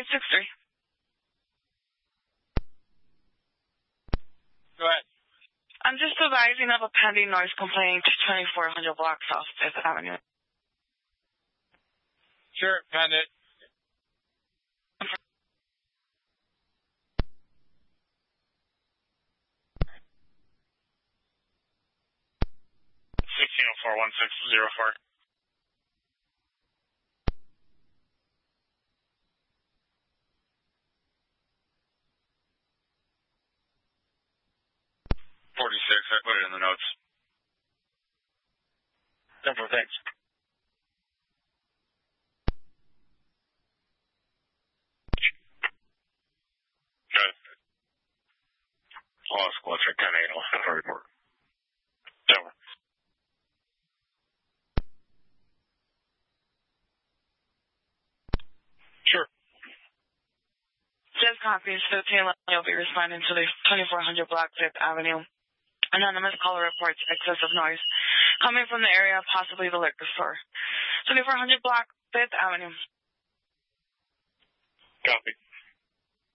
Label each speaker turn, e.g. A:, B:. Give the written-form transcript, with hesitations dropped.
A: 963.
B: Go ahead.
A: I'm just advising of a pending noise complaint, 2400 block South 5th Avenue.
B: Sure, found it. $1604-1604. I put it in the notes. Simple, thanks. Good. Law squad for 10-8. I'll send a report. Over. Sure.
A: Just copies 15. You'll be responding to the 2400 block 5th Avenue. Anonymous caller reports excessive noise coming from the area, possibly the liquor store. 2400 block 5th Avenue.
B: Copy.